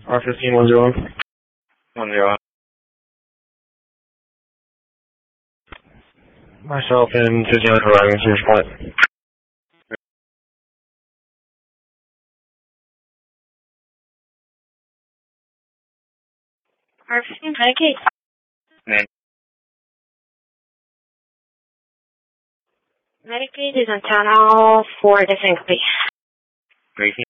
R15-101. 101. Myself and 59 arriving to your point. R15 Medicaid. Name. Medicaid is on channel 4 to St. Copy. Gracie.